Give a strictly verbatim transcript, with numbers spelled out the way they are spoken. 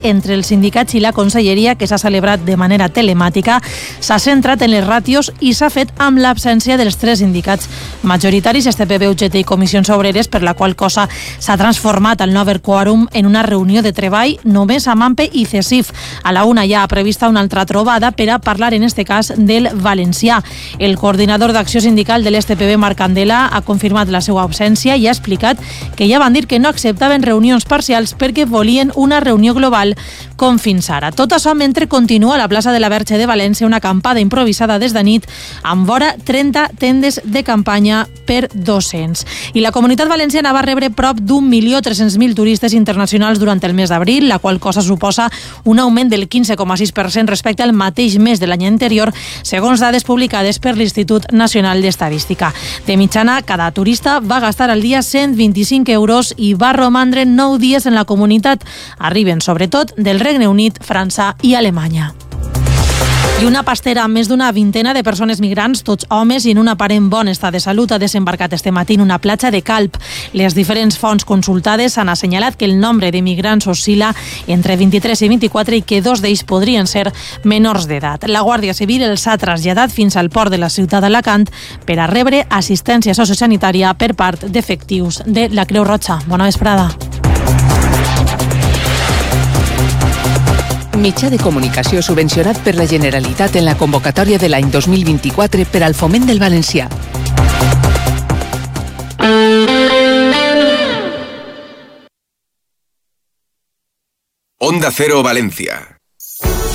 entre els sindicats i la conselleria, que s'ha celebrat de manera telemàtica, s'ha centrat en les ràtios i s'ha fet amb l'absència dels tres sindicats majoritaris, S T P B, U G T i Comissions Obreres, per la qual cosa s'ha transformat el Nover Quòrum en una reunió de treball només amb AMPE i CESIF. A la una ja ha prevista una altra trobada per a parlar, en este cas, del valencià. El coordinador d'acció sindical de l'S T P B, Marc Candela, ha confirmat la seva absència i ha explicat que ja van dir que no acceptaven reunions parcials perquè volien una reunió global com fins ara. Tot això mentre continua a la plaça de la Verge de València una acampada improvisada des de nit amb vora trenta tendes de campanya per dos-cents. I la Comunitat Valenciana va rebre prop d'un milió tres-cents mil turistes internacionals durant el mes d'abril, la qual cosa suposa un augment del quinze coma sis per cent respecte al mateix mes de l'any anterior, segons dades publicades per l'Institut Nacional d'Estadística. De mitjana, cada turista va gastar al dia cent vint-i-cinc euros i va romandre nou dies en la comunitat. Arriben sobretot del Regne Unit, França i Alemanya. I una pastera amb més d'una vintena de persones migrants, tots homes i en un aparent bon estat de salut, ha desembarcat este matí en una platja de Calp. Les diferents fonts consultades han assenyalat que el nombre de migrants oscil·la entre vint-i-tres i vint-i-quatre i que dos d'ells podrien ser menors d'edat. La Guàrdia Civil els ha traslladat fins al port de la ciutat d'Alacant per a rebre assistència sociosanitària per part d'efectius de la Creu Roja. Bona vesprada. Mitjà de comunicació subvencionat per la Generalitat en la convocatòria de l'any dos mil vint-i-quatre per al foment del valencià. Onda Cero Valencia.